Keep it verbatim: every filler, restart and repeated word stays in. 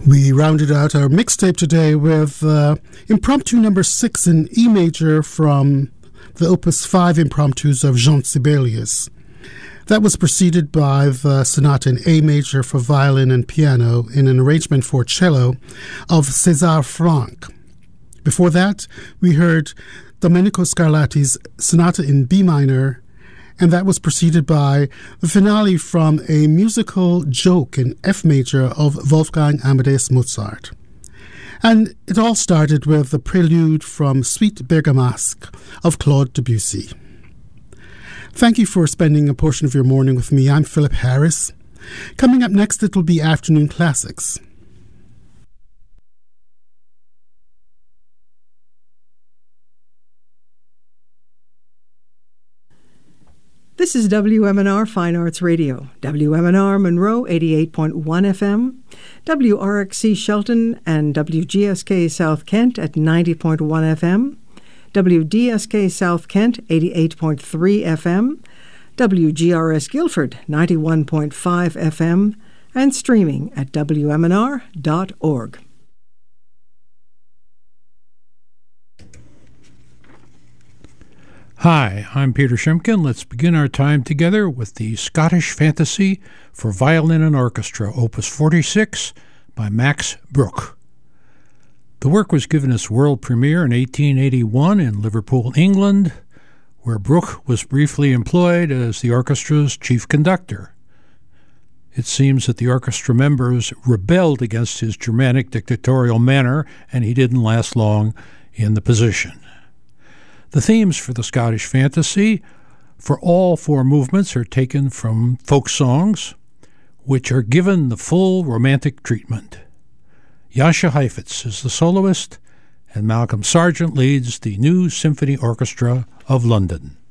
We rounded out our mixtape today with uh, impromptu number six in E major from the Opus five impromptus of Jean Sibelius. That was preceded by the sonata in A major for violin and piano in an arrangement for cello of César Franck. Before that, we heard Domenico Scarlatti's sonata in B minor, and that was preceded by the finale from a musical joke in F major of Wolfgang Amadeus Mozart. And it all started with the prelude from Suite Bergamasque of Claude Debussy. Thank you for spending a portion of your morning with me. I'm Philip Harris. Coming up next, it'll be Afternoon Classics. This is W M N R Fine Arts Radio, W M N R Monroe eighty-eight point one F M, W R X C Shelton and W G S K South Kent at ninety point one F M, W D S K South Kent eighty-eight point three F M, W G R S Guilford ninety-one point five F M, and streaming at W M N R dot org. Hi, I'm Peter Shimkin. Let's begin our time together with the Scottish Fantasy for Violin and Orchestra, Opus forty-six, by Max Bruch. The work was given its world premiere in eighteen eighty-one in Liverpool, England, where Bruch was briefly employed as the orchestra's chief conductor. It seems that the orchestra members rebelled against his Germanic dictatorial manner, and he didn't last long in the position. The themes for the Scottish Fantasy for all four movements are taken from folk songs, which are given the full romantic treatment. Jascha Heifetz is the soloist, and Malcolm Sargent leads the New Symphony Orchestra of London.